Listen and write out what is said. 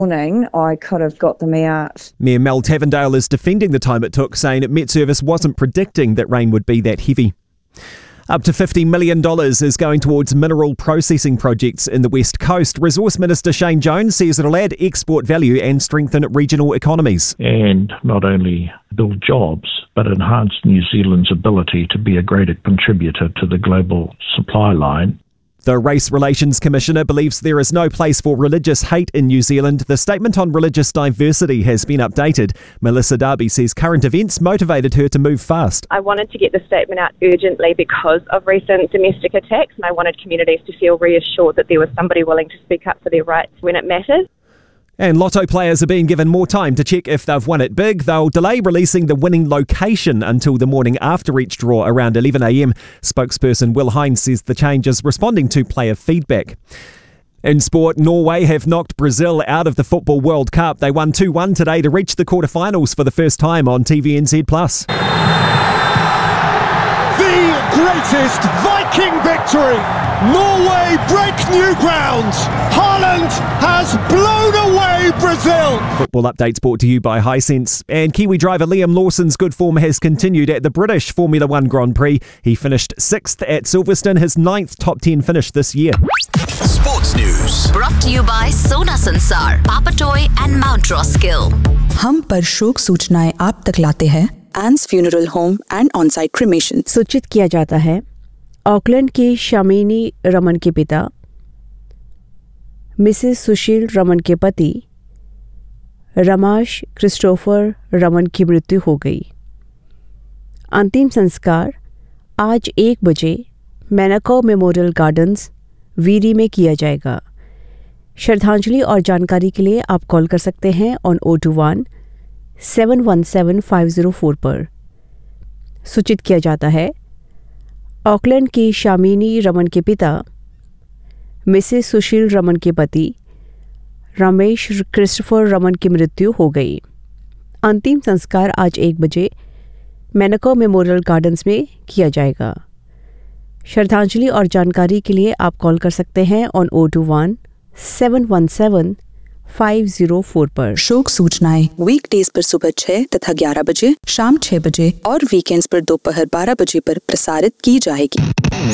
morning, I could have got them out. Mayor Mel Tavendale is defending the time it took, saying Met Service wasn't predicting that rain would be that heavy. Up to $50 million is going towards mineral processing projects in the West Coast. Resource Minister Shane Jones says it'll add export value and strengthen regional economies. And not only build jobs, but enhance New Zealand's ability to be a greater contributor to the global supply line. The Race Relations Commissioner believes there is no place for religious hate in New Zealand. The statement on religious diversity has been updated. Melissa Darby says current events motivated her to move fast. I wanted to get the statement out urgently because of recent domestic attacks, and I wanted communities to feel reassured that there was somebody willing to speak up for their rights when it matters. And Lotto players are being given more time to check if they've won it big. They'll delay releasing the winning location until the morning after each draw around 11 a.m. Spokesperson Will Hines says the change is responding to player feedback. In sport, Norway have knocked Brazil out of the Football World Cup. They won 2-1 today to reach the quarterfinals for the first time on TVNZ+. The greatest Viking victory! Norway break new ground! Haaland has blown away Brazil! Football updates brought to you by Hisense. And Kiwi driver Liam Lawson's good form has continued at the British Formula One Grand Prix. He finished 6th at Silverstone, his 9th top 10 finish this year. Sports News. Brought to you by Sona Sansar, Papatoy and Mount Roskill. हम पर शोक सूचनाएं आप तक लाते हैं एंस funeral home and on-site cremation. सूचित किया जाता है ऑकलैंड की शामिनी रमन के पिता मिसेस सुशील रमन के पति रमाश क्रिस्टोफर रमन की मृत्यु हो गई। अंतिम संस्कार आज 1 बजे मैनाको मेमोरियल गार्डन्स वीरी में किया जाएगा। श्रद्धांजलि और जानकारी के लिए आप कॉल कर सकते हैं ऑन 021 717 504 पर। सूचित किया जाता है ऑकलैंड की शामिनी रमन के पिता मिसेस सुशील रमन के पति रमेश क्रिस्टोफर रमन की मृत्यु हो गई। अंतिम संस्कार आज 1 बजे मैनाको मेमोरियल गार्डन्स में किया जाएगा। श्रद्धांजलि और जानकारी के लिए आप कॉल कर सकते हैं ऑन 021 717 504 पर। शोक सूचनाएं वीकडेज पर सुबह 6 तथा 11 बजे, शाम 6 बजे और वीकेंड्स पर दोपहर 12 बजे पर प्रसारित की जाएगी।